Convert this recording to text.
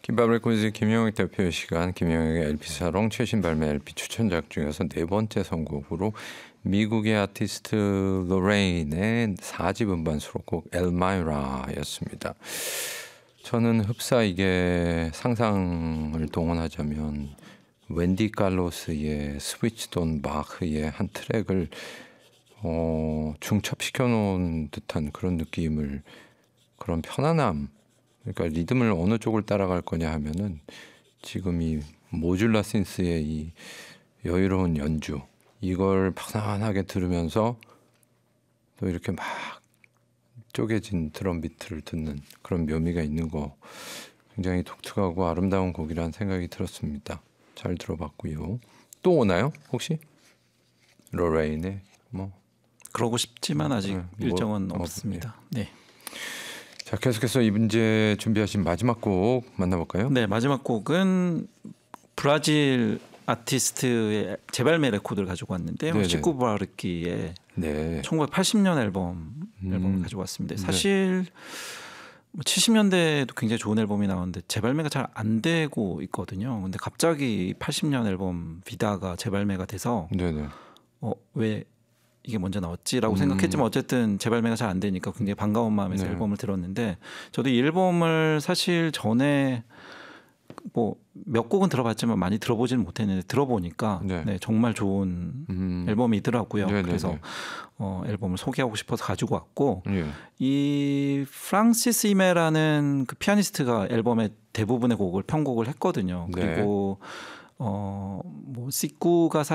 김밥 레코드 김영익 대표의 시간, 김영익의 LP 사롱 최신 발매 LP 추천작 중에서 네 번째 선곡으로 미국의 아티스트 로레인의 4집 음반 수록곡 엘마이라였습니다. 저는 흡사 이게 상상을 동원하자면 웬디 칼로스의 스위치드 온 바흐의 한 트랙을 중첩시켜 놓은 듯한 그런 느낌을, 그런 편안함, 그러니까 리듬을 어느 쪽을 따라갈 거냐 하면은 지금 이 모듈라 신스의 이 여유로운 연주, 이걸 편안하게 들으면서 또 이렇게 막 쪼개진 드럼 비트를 듣는 그런 묘미가 있는 거, 굉장히 독특하고 아름다운 곡이라는 생각이 들었습니다. 잘 들어봤고요. 또 오나요 혹시? 로레인의 뭐 그러고 싶지만 아직 일정은 없습니다. 네. 자, 계속해서 이제 준비하신 마지막 곡 만나볼까요? 네, 마지막 곡은 브라질 아티스트의 재발매 레코드를 가지고 왔는데요. 시쿠 부아르키의 1980년 앨범을 가지고 왔습니다. 사실 70년대에도 굉장히 좋은 앨범이 나왔는데 재발매가 잘 안 되고 있거든요. 근데 갑자기 80년 앨범 비다가 재발매가 돼서 왜 이게 먼저 나왔지라고 생각했지만 어쨌든 재발매가 잘 안 되니까 굉장히 반가운 마음에서 앨범을 들었는데, 저도 이 앨범을 사실 전에 뭐 몇 곡은 들어봤지만 많이 들어보지는 못했는데 들어보니까 정말 좋은 앨범이더라고요. 그래서 앨범을 소개하고 싶어서 가지고 왔고, 이 프랑시스 이메라는 그 피아니스트가 앨범의 대부분의 곡을 편곡을 했거든요. 그리고 뭐 시쿠가